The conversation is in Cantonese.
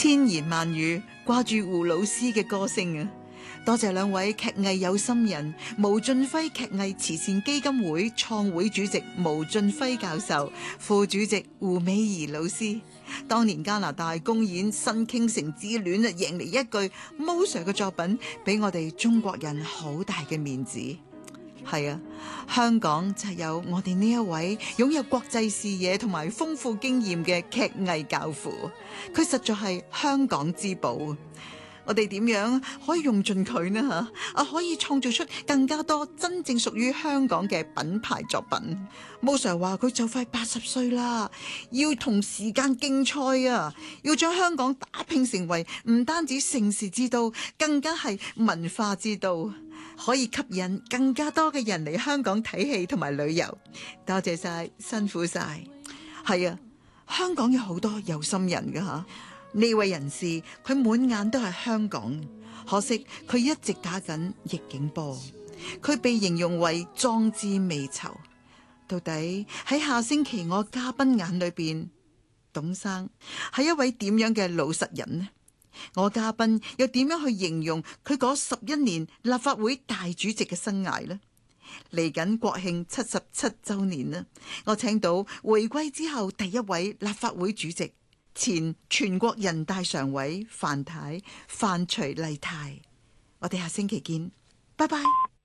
千言萬語掛住胡老師嘅歌聲啊！多謝兩位劇藝有心人，毛俊輝劇藝慈善基金會創會主席毛俊輝教授、副主席胡美儀老師。當年加拿大公演《新傾城之戀》啊，贏嚟一句 Mo Sir 嘅作品，俾我哋中國人好大嘅面子。係啊，香港就有我哋呢一位擁有國際視野同埋豐富經驗嘅劇藝教父，佢實在係香港之寶。我哋點樣可以用盡佢呢？可以創造出更加多真正屬於香港嘅品牌作品。Mo Sir話佢就快80歲啦，要同時間競賽啊！要將香港打拼成為唔單止城市之都，更加係文化之都，可以吸引更加多嘅人嚟香港睇戲同埋旅遊。多謝晒，辛苦晒。係啊，香港有好多有心人㗎吓。呢位人士佢滿眼都係香港，可惜佢一直打緊逆境波，佢被形容為壯志未酬。到底喺下星期我嘉賓眼裏邊，董生係一位點樣嘅老實人呢？我嘉賓又點樣去形容佢嗰11年立法會大主席嘅生涯呢？嚟緊國慶77周年啦，我請到回歸之後第一位立法會主席，前全國人大常委范太范徐麗泰。我哋下星期見，拜拜。